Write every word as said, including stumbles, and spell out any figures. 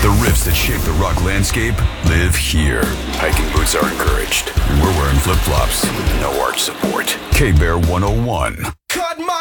The riffs that shape the rock landscape live here. Hiking boots are encouraged. We're wearing flip-flops. No arch support. K-Bear one oh one.